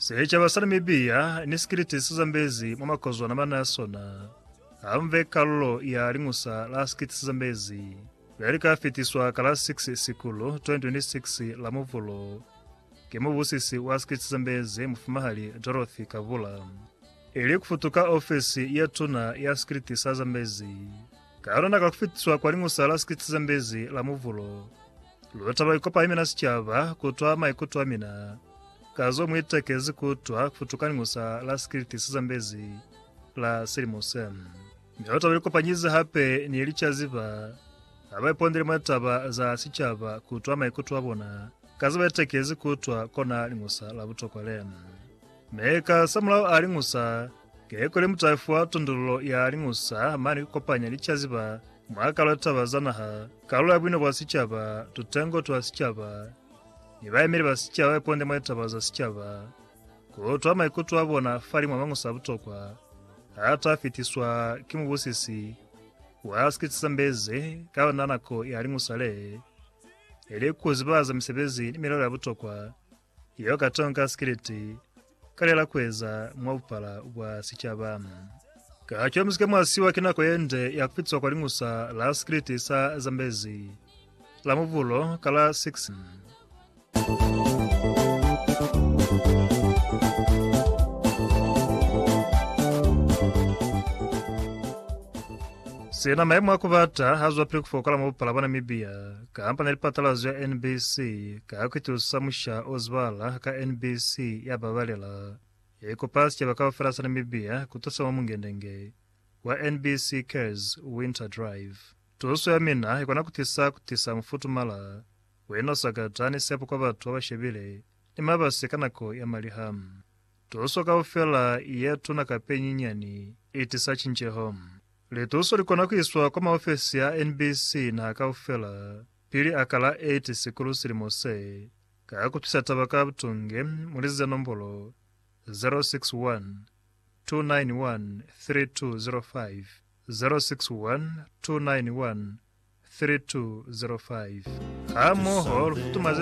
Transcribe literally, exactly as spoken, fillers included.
secha basana Namibia nisikiriti Zambezi mamakozwa na manasona amve kallo ya ringusa la skiti Zambezi verika fitiswa kala six sikulu twenty twenty-six la muvulo kemubusisi wa skiti Zambezi mfumahali Dorothy Kavula ili kufutuka ofisi ya tuna ya skiti Zambezi karona kakufitiswa kwa ringusa la skiti Zambezi la muvulo lwetaba ikopa imina sichava kutwa maikutwa mina kazo mwitekezi kutwa kufutuka ngusa la skiti Zambezi la Sirimosem nyota walikopa nyiza hape ni ilicha ziva abaye pondele mwetaba za sichava kutwa maikutwa bona kazo mwitekezi kutwa kona ngusa la butokwa lemu meka samulao alingusa kekole mutaifuwa tundululo ya alingusa mani kopanya ilicha ziva mwaka lwetaba zanaha kalo ya bwino bwa sichava tutengo tuwa sichava nibaemere basichava eponde mwetaba za sichava kutwa maikutu abona fali mwamangusa butokwa hata fitiswa kimubusisi wa skiti Zambezi kawananako ya alingusa ele kuzibaza misebezi nimiralo ya butokwa iyo katonga skiriti kalela kweza mwabupala bwa sichava kachwa mzike mwasiwa kinako yende ya kufitiswa kwa lingusa la skiriti sa Zambezi la muvulo kala six Sina maimu wakuvata hazwa pili kufokala mwabupala bwana Namibia kaampa nilipatalazo ya N B C kaakwitu samusha ozwala ka N B C ya babalela yeko pasi ya bakawa ferasa Namibia kutosa wa mungendenge wa N B C Cares Winter Drive tuoso ya mina ikona kutisa kutisa mfutu mala weno sakatani sepo kwa batu wa shebile ni mabasi kanako ya malihamu tuoso ka ufela yetu na kapenyi nyani itisa chinche home lituoso likona kuiswa kwa maofesi ya N B C na ka ufela pili akala eight sikulu Sirimose kaya kutisa tabaka butunge mulize nombolo zero six one two nine one three two zero five zero six one two nine one three two zero five Amo hor tumaze